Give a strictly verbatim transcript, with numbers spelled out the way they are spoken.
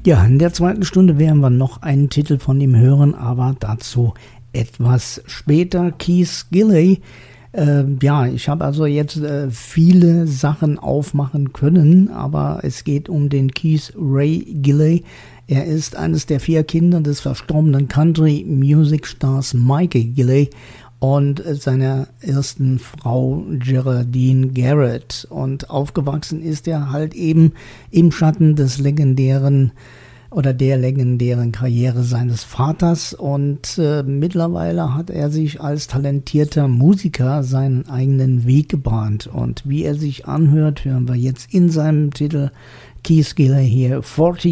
Ja, in der zweiten Stunde werden wir noch einen Titel von ihm hören, aber dazu etwas später. Keith Gilley. Äh, ja, ich habe also jetzt äh, viele Sachen aufmachen können, aber es geht um den Keith Ray Gilley. Er ist eines der vier Kinder des verstorbenen Country-Music-Stars Michael Gilley und seiner ersten Frau Geraldine Garrett. Und aufgewachsen ist er halt eben im Schatten des legendären oder der legendären Karriere seines Vaters. Und äh, mittlerweile hat er sich als talentierter Musiker seinen eigenen Weg gebahnt. Und wie er sich anhört, hören wir jetzt in seinem Titel Keith Gilley hier, vierzig